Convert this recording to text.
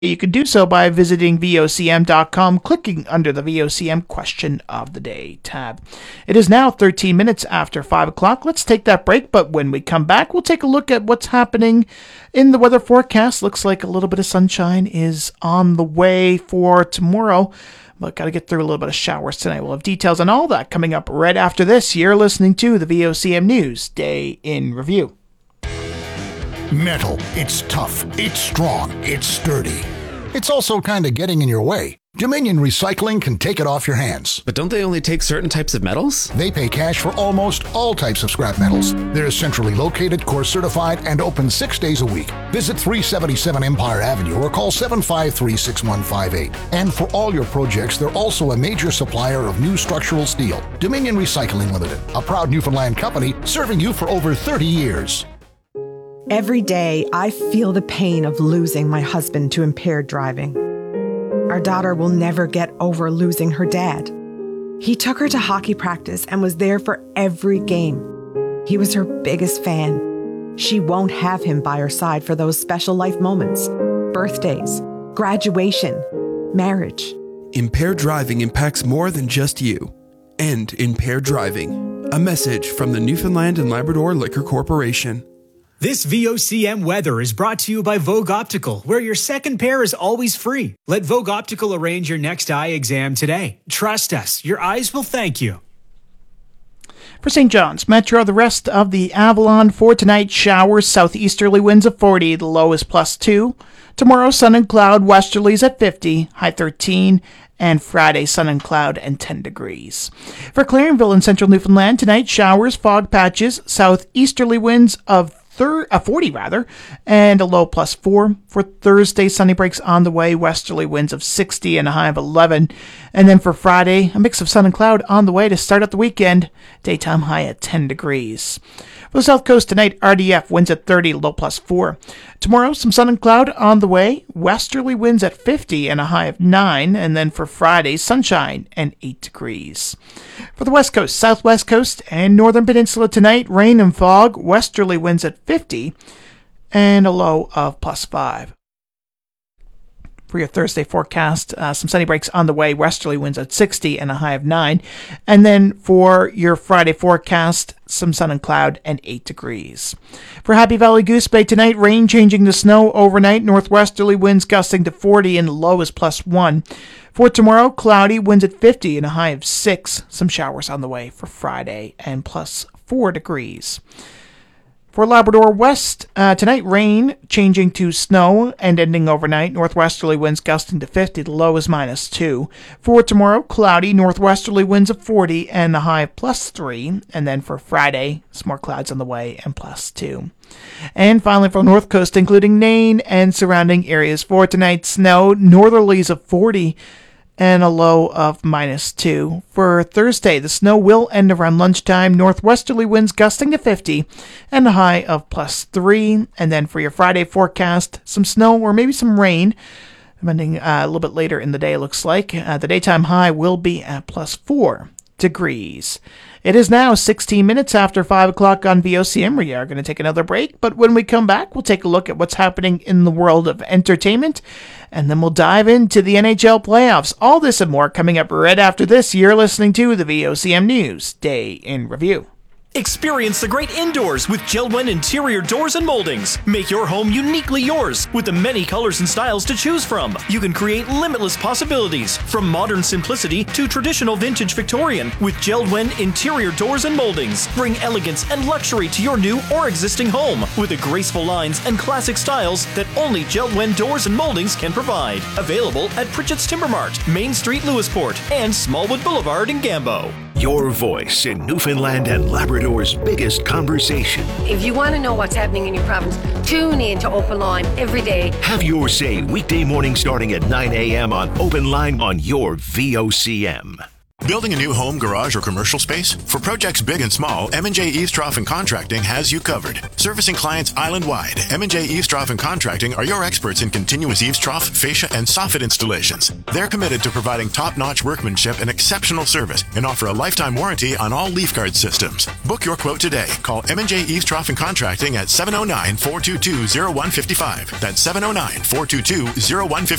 You can do so by visiting VOCM.com, clicking under the VOCM Question of the Day tab. It is now 13 minutes after 5 o'clock. Let's take that break, but when we come back, we'll take a look at what's happening in the weather forecast. Looks like a little bit of sunshine is on the way for tomorrow, but got to get through a little bit of showers tonight. We'll have details on all that coming up right after this. You're listening to the VOCM News Day in Review. Metal. It's tough. It's strong. It's sturdy. It's also kind of getting in your way. Dominion Recycling can take it off your hands. But don't they only take certain types of metals? They pay cash for almost all types of scrap metals. They're centrally located, core certified, and open 6 days a week. Visit 377 Empire Avenue or call 753-6158. And for all your projects, they're also a major supplier of new structural steel. Dominion Recycling Limited, a proud Newfoundland company serving you for over 30 years. Every day, I feel the pain of losing my husband to impaired driving. Our daughter will never get over losing her dad. He took her to hockey practice and was there for every game. He was her biggest fan. She won't have him by her side for those special life moments, birthdays, graduation, marriage. Impaired driving impacts more than just you. End impaired driving. A message from the Newfoundland and Labrador Liquor Corporation. This VOCM weather is brought to you by Vogue Optical, where your second pair is always free. Let Vogue Optical arrange your next eye exam today. Trust us, your eyes will thank you. For St. John's Metro, the rest of the Avalon for tonight, showers, southeasterly winds of 40, the low is +2. Tomorrow, sun and cloud, westerlies at 50, high 13. And Friday, sun and cloud and 10 degrees. For Clarenville in central Newfoundland, tonight, showers, fog patches, southeasterly winds of 40 and a low +4. For Thursday, sunny breaks on the way, westerly winds of 60 and a high of 11. And then for Friday, a mix of sun and cloud on the way to start out the weekend, daytime high at 10 degrees. For the south coast tonight, RDF winds at 30, low +4. Tomorrow, some sun and cloud on the way, westerly winds at 50 and a high of 9. And then for Friday, sunshine and 8 degrees. For the west coast, southwest coast, and northern peninsula tonight, rain and fog, westerly winds at 50 and a low of +5. For your Thursday forecast, some sunny breaks on the way, westerly winds at 60 and a high of 9. And then for your Friday forecast, some sun and cloud and 8 degrees. For Happy Valley Goose Bay tonight, rain changing to snow overnight, northwesterly winds gusting to 40 and the low is +1. For tomorrow, cloudy, winds at 50 and a high of 6. Some showers on the way for Friday and +4 degrees. For Labrador West, tonight rain changing to snow and ending overnight. Northwesterly winds gusting to 50. The low is -2. For tomorrow, cloudy, northwesterly winds of 40 and a high of +3. And then for Friday, some more clouds on the way and +2. And finally for North Coast, including Nain and surrounding areas. For tonight, snow, northerlies of 40 and a low of -2. For Thursday, the snow will end around lunchtime. Northwesterly winds gusting to 50 and a high of +3. And then for your Friday forecast, some snow or maybe some rain, depending a little bit later in the day, it looks like. The daytime high will be at +4 degrees. It is now 16 minutes after 5 o'clock on VOCM. We are going to take another break, but when we come back, we'll take a look at what's happening in the world of entertainment, and then we'll dive into the NHL playoffs. All this and more coming up right after this. You're listening to the VOCM News Day in Review. Experience the great indoors with JELD-WEN Interior Doors and Moldings. Make your home uniquely yours with the many colors and styles to choose from. You can create limitless possibilities from modern simplicity to traditional vintage Victorian with JELD-WEN Interior Doors and Moldings. Bring elegance and luxury to your new or existing home with the graceful lines and classic styles that only JELD-WEN Doors and Moldings can provide. Available at Pritchett's Timber Mart, Main Street, Lewisport, and Smallwood Boulevard in Gambo. Your voice in Newfoundland and Labrador's biggest conversation. If you want to know what's happening in your province, tune in to Open Line every day. Have your say weekday morning starting at 9 a.m. on Open Line on your VOCM. Building a new home, garage, or commercial space? For projects big and small, M&J Eaves Trough and Contracting has you covered. Servicing clients island-wide, M&J Eaves Trough and Contracting are your experts in continuous eaves trough, fascia, and soffit installations. They're committed to providing top-notch workmanship and exceptional service and offer a lifetime warranty on all leaf guard systems. Book your quote today. Call M&J Eaves Trough and Contracting at 709-422-0155. That's 709-422-0155.